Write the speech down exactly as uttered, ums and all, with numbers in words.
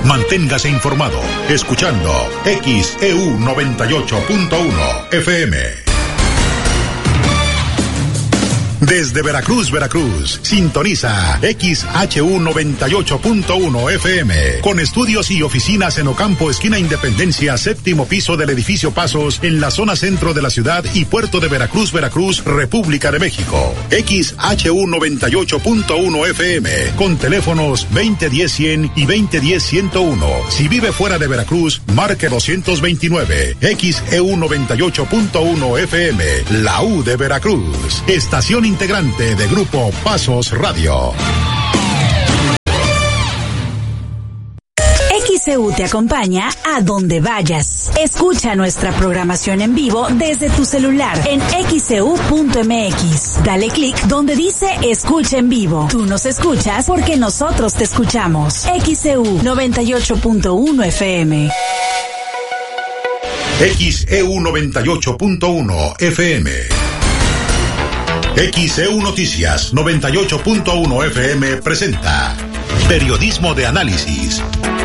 Manténgase informado escuchando X E U noventa y ocho punto uno F M. Desde Veracruz, Veracruz, sintoniza X H U noventa y ocho punto uno F M, con estudios y oficinas en Ocampo, esquina Independencia, séptimo piso del edificio Pasos, en la zona centro de la ciudad y puerto de Veracruz, Veracruz, República de México. X H U noventa y ocho punto uno F M, con teléfonos veinte diez cien y veinte diez ciento uno. Si vive fuera de Veracruz, marque doscientos veintinueve. X E U noventa y ocho punto uno F M, la U de Veracruz. Estación integrante de Grupo Pasos Radio. X E U te acompaña a donde vayas. Escucha nuestra programación en vivo desde tu celular en X E U punto M X. Dale clic donde dice Escucha en vivo. Tú nos escuchas porque nosotros te escuchamos. X E U noventa y ocho punto uno F M. X E U noventa y ocho punto uno F M. X E U Noticias noventa y ocho punto uno F M presenta Periodismo de Análisis,